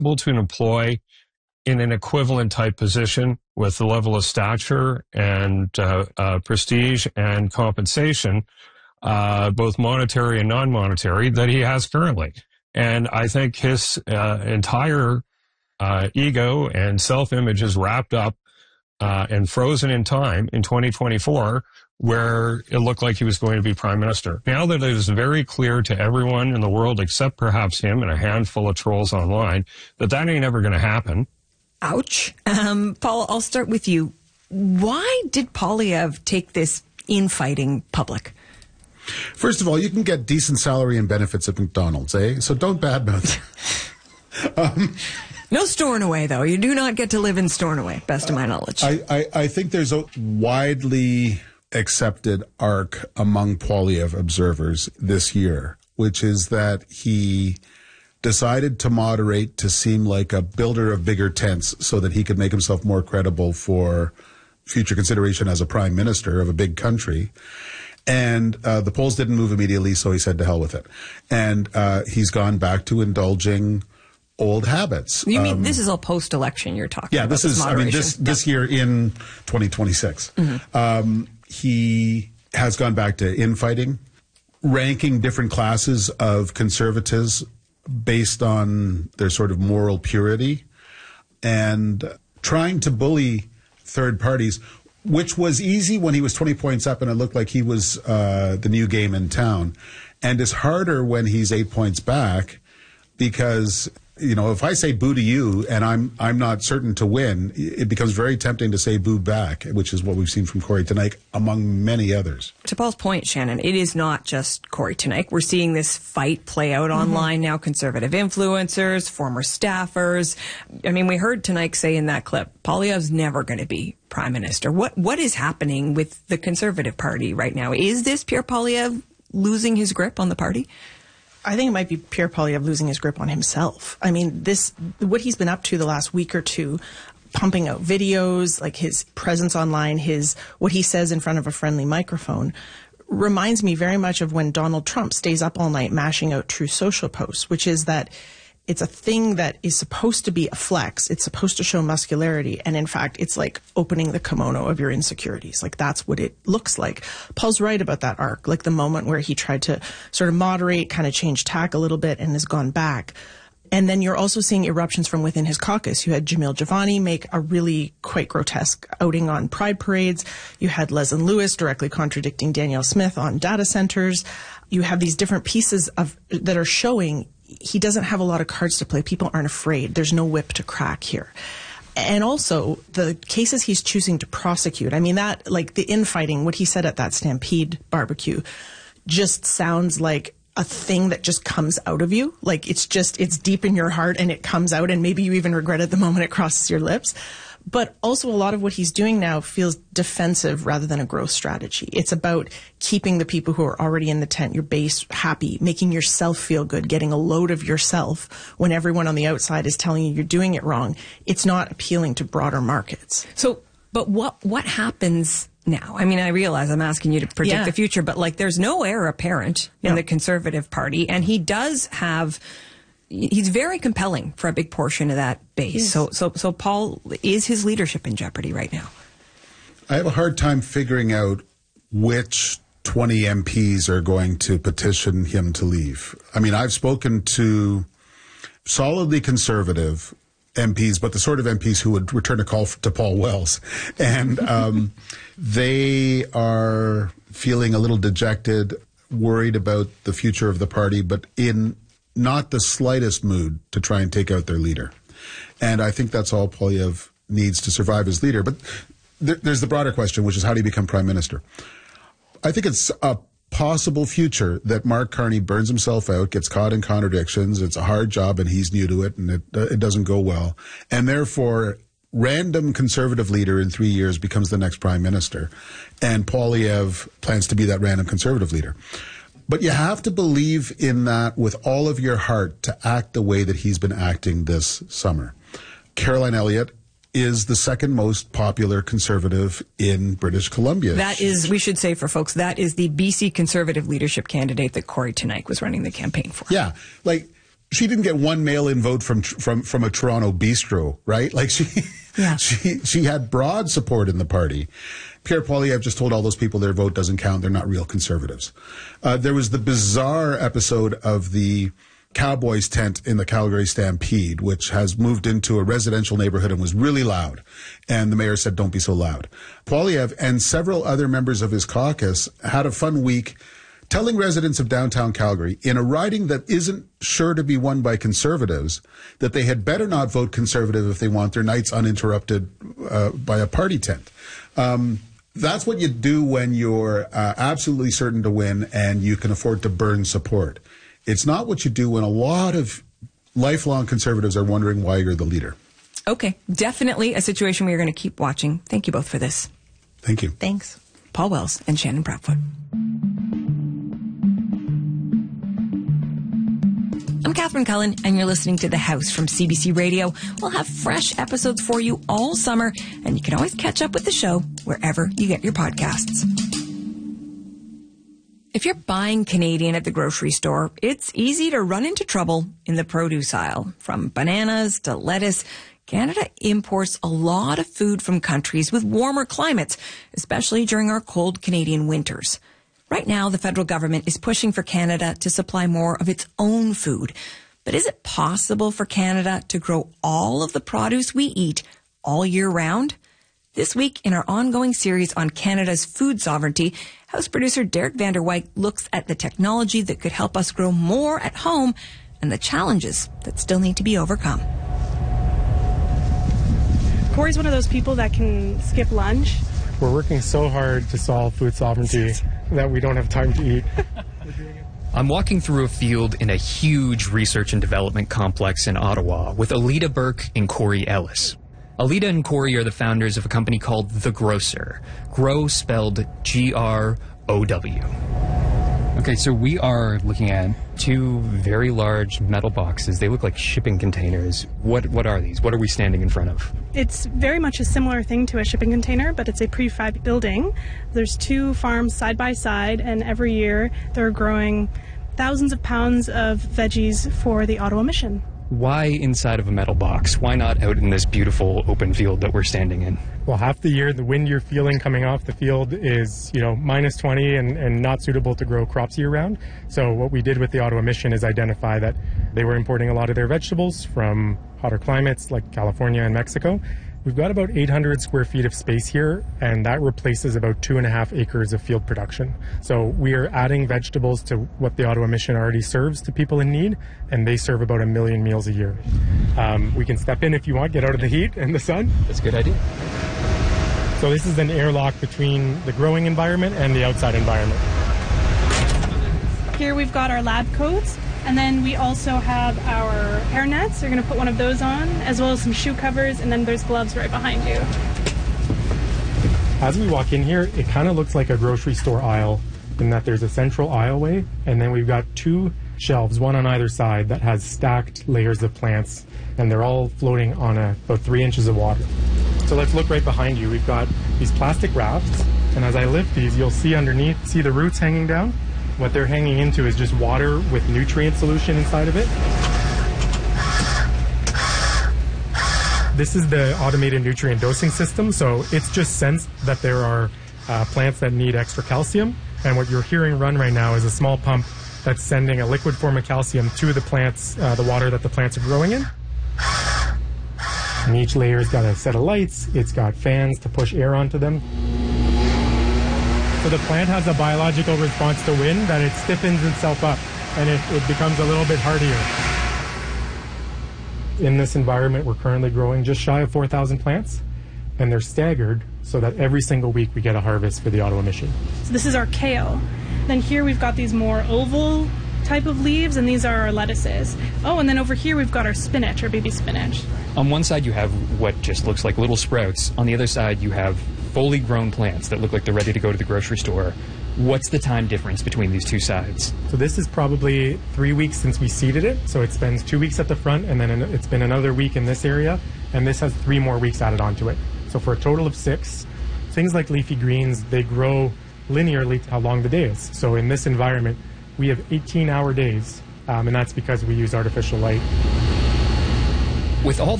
able to employ in an equivalent type position with the level of stature and prestige and compensation, both monetary and non-monetary, that he has currently. And I think his entire ego and self-image is wrapped up and frozen in time in 2024, where it looked like he was going to be prime minister. Now that it is very clear to everyone in the world, except perhaps him and a handful of trolls online, that ain't ever going to happen. Ouch. Paul, I'll start with you. Why did Poilievre take this infighting public? First of all, you can get decent salary and benefits at McDonald's, eh? So don't badmouth. No Stornoway, though. You do not get to live in Stornoway, best of my knowledge. I think there's a widely accepted arc among Poilievre observers this year, which is that he decided to moderate to seem like a builder of bigger tents so that he could make himself more credible for future consideration as a prime minister of a big country. And the polls didn't move immediately, so he said to hell with it. And he's gone back to indulging old habits. You mean this is all post-election you're talking about? Yeah, this is, this year in 2026. Mm-hmm. He has gone back to infighting, ranking different classes of conservatives based on their sort of moral purity, and trying to bully third parties, which was easy when he was 20 points up and it looked like he was the new game in town, and is harder when he's 8 points back, because, you know, if I say boo to you and I'm not certain to win, it becomes very tempting to say boo back, which is what we've seen from Cory Teneycke, among many others. To Paul's point, Shannon, it is not just Cory Teneycke. We're seeing this fight play out online now. Conservative influencers, former staffers. I mean, we heard Teneycke say in that clip, Poilievre's never going to be prime minister. What is happening with the Conservative Party right now? Is this Pierre Poilievre losing his grip on the party? I think it might be Pierre Poilievre losing his grip on himself. I mean, what he's been up to the last week or two, pumping out videos, like his presence online, what he says in front of a friendly microphone, reminds me very much of when Donald Trump stays up all night mashing out Truth Social posts, which is that it's a thing that is supposed to be a flex. It's supposed to show muscularity. And in fact, it's like opening the kimono of your insecurities. Like, that's what it looks like. Paul's right about that arc, like the moment where he tried to sort of moderate, kind of change tack a little bit and has gone back. And then you're also seeing eruptions from within his caucus. You had Jamil Jivani make a really quite grotesque outing on pride parades. You had Leslyn Lewis directly contradicting Danielle Smith on data centers. You have these different pieces that are showing he doesn't have a lot of cards to play. People aren't afraid. There's no whip to crack here. And also, the cases he's choosing to prosecute, I mean, that, like the infighting, what he said at that Stampede barbecue, just sounds like a thing that just comes out of you. Like, it's deep in your heart and it comes out, and maybe you even regret it the moment it crosses your lips. But also, a lot of what he's doing now feels defensive rather than a growth strategy. It's about keeping the people who are already in the tent, your base, happy, making yourself feel good, getting a load of yourself when everyone on the outside is telling you you're doing it wrong. It's not appealing to broader markets. So, but what happens now? I mean, I realize I'm asking you to predict the future, but like, there's no heir apparent in the Conservative Party, and he does have... He's very compelling for a big portion of that base. Yes. So Paul, is his leadership in jeopardy right now? I have a hard time figuring out which 20 MPs are going to petition him to leave. I mean, I've spoken to solidly conservative MPs, but the sort of MPs who would return a call to Paul Wells. And they are feeling a little dejected, worried about the future of the party, but in not the slightest mood to try and take out their leader. And I think that's all Poilievre needs to survive as leader. But there's the broader question, which is, how do you become prime minister? I think it's a possible future that Mark Carney burns himself out, gets caught in contradictions. It's a hard job and he's new to it, and it doesn't go well. And therefore, random conservative leader in 3 years becomes the next prime minister. And Poilievre plans to be that random conservative leader. But you have to believe in that with all of your heart to act the way that he's been acting this summer. Caroline Elliott is the second most popular conservative in British Columbia. That is, we should say for folks, that is the BC Conservative leadership candidate that Cory Teneycke was running the campaign for. Yeah. Like, she didn't get one mail-in vote from a Toronto bistro, right? Like she had broad support in the party. Pierre Poilievre just told all those people their vote doesn't count. They're not real conservatives. There was the bizarre episode of the Cowboys tent in the Calgary Stampede, which has moved into a residential neighborhood and was really loud. And the mayor said, don't be so loud. Poilievre and several other members of his caucus had a fun week telling residents of downtown Calgary, in a riding that isn't sure to be won by conservatives, that they had better not vote conservative if they want their nights uninterrupted by a party tent. That's what you do when you're absolutely certain to win and you can afford to burn support. It's not what you do when a lot of lifelong conservatives are wondering why you're the leader. Okay, definitely a situation we are going to keep watching. Thank you both for this. Thank you. Thanks. Paul Wells and Shannon Proudfoot. I'm Catherine Cullen, and you're listening to The House from CBC Radio. We'll have fresh episodes for you all summer, and you can always catch up with the show wherever you get your podcasts. If you're buying Canadian at the grocery store, it's easy to run into trouble in the produce aisle. From bananas to lettuce, Canada imports a lot of food from countries with warmer climates, especially during our cold Canadian winters. Right now, the federal government is pushing for Canada to supply more of its own food. But is it possible for Canada to grow all of the produce we eat all year round? This week, in our ongoing series on Canada's food sovereignty, House producer Derek Van der Wyk looks at the technology that could help us grow more at home and the challenges that still need to be overcome. Corey's one of those people that can skip lunch. We're working so hard to solve food sovereignty that we don't have time to eat. I'm walking through a field in a huge research and development complex in Ottawa with Alida Burke and Corey Ellis. Alida and Corey are the founders of a company called The Grocer. Grow spelled G-R-O-W. Okay, so we are looking at two very large metal boxes. They look like shipping containers. What are these? What are we standing in front of? It's very much a similar thing to a shipping container, but it's a prefab building. There's two farms side by side, and every year they're growing thousands of pounds of veggies for the Ottawa Mission. Why inside of a metal box? Why not out in this beautiful open field that we're standing in? Well, half the year, the wind you're feeling coming off the field is, minus 20 and not suitable to grow crops year-round. So what we did with the Ottawa Mission is identify that they were importing a lot of their vegetables from hotter climates like California and Mexico. We've got about 800 square feet of space here, and that replaces about 2.5 acres of field production. So we are adding vegetables to what the Ottawa Mission already serves to people in need, and they serve about 1 million meals a year. We can step in if you want, get out of the heat and the sun. That's a good idea. So this is an airlock between the growing environment and the outside environment. Here we've got our lab coats, and then we also have our hair nets. We're going to put one of those on, as well as some shoe covers, and then there's gloves right behind you. As we walk in here, it kind of looks like a grocery store aisle in that there's a central aisleway, and then we've got two shelves, one on either side, that has stacked layers of plants, and they're all floating on about 3 inches of water. So let's look right behind you. We've got these plastic rafts, and as I lift these, you'll see underneath, see the roots hanging down? What they're hanging into is just water with nutrient solution inside of it. This is the automated nutrient dosing system, so it's just sensed that there are plants that need extra calcium, and what you're hearing run right now is a small pump that's sending a liquid form of calcium to the plants, the water that the plants are growing in. And each layer's got a set of lights, it's got fans to push air onto them. So the plant has a biological response to wind that it stiffens itself up and it becomes a little bit hardier. In this environment, we're currently growing just shy of 4,000 plants, and they're staggered so that every single week we get a harvest for the Ottawa Mission. So this is our kale. Then here we've got these more oval type of leaves, and these are our lettuces. Oh, and then over here we've got our spinach, our baby spinach. On one side you have what just looks like little sprouts. On the other side you have fully grown plants that look like they're ready to go to the grocery store. What's the time difference between these two sides? So this is probably 3 weeks since we seeded it. So it spends 2 weeks at the front, and then it's been another week in this area, and this has 3 more weeks added onto it. So for a total of 6. Things like leafy greens, they grow linearly to how long the day is. So in this environment, we have 18-hour days and that's because we use artificial light. With all